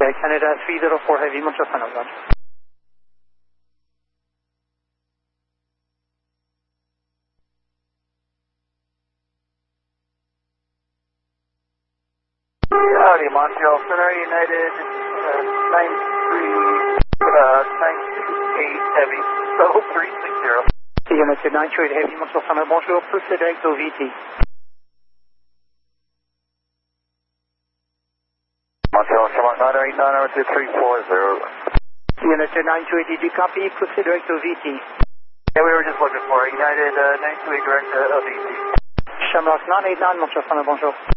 Canada 304 Heavy, Montreal Final, Roger. Howdy, Montreal Center, United 928 Heavy, so 360. United 928 Heavy, Montreal Center, bonjour, proceed direct au VT. Montreal Center, 989-2340. United 928, did you copy? Proceed direct au VT. Yeah, we were just looking for it. United 928 direct VT. Shamrock 989, Montreal Center, bonjour.